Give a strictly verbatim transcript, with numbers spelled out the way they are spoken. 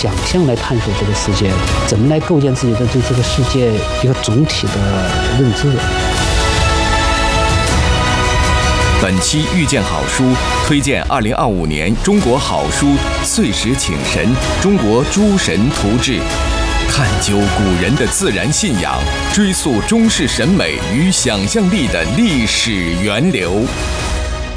想象来探索这个世界，怎么来构建自己的对这个世界一个总体的认知。 本期遇见好书推荐二零二五年中国好书岁时请神中国诸神图志，探究古人的自然信仰，追溯中式审美与想象力的历史源流。